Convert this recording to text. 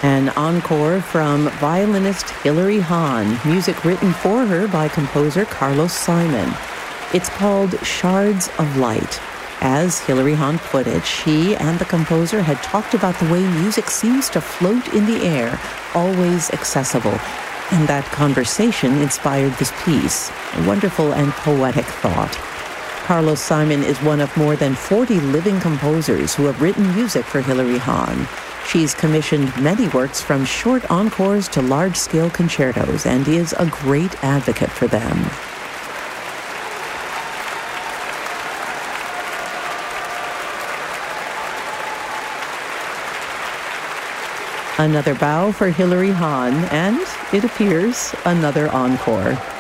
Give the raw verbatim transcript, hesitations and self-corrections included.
An encore from violinist Hilary Hahn, music written for her by composer Carlos Simon. It's called Shards of Light. As Hilary Hahn put it, she and the composer had talked about the way music seems to float in the air, always accessible. And that conversation inspired this piece, a wonderful and poetic thought. Carlos Simon is one of more than forty living composers who have written music for Hilary Hahn. She's commissioned many works from short encores to large-scale concertos and is a great advocate for them. Another bow for Hilary Hahn, and, it appears, another encore.